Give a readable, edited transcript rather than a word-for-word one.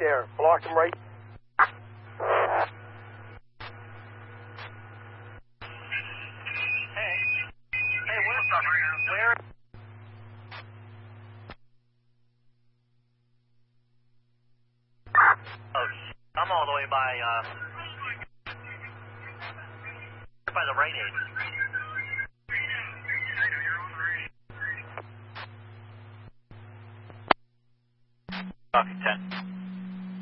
there. Block him right. Hey, where? Oh, I'm all the way by the Rite Aid. Copy 10.